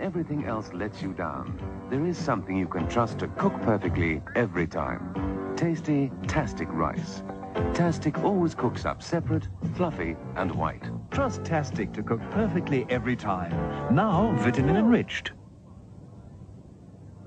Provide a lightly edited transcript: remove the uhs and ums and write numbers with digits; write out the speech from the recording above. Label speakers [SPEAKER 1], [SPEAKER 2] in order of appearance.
[SPEAKER 1] everything else lets you down, there is something you can trust to cook perfectly every time. Tasty Tastic rice. Tastic always cooks up separate, fluffy and white.
[SPEAKER 2] Trust Tastic to cook perfectly every time. Now vitamin enriched.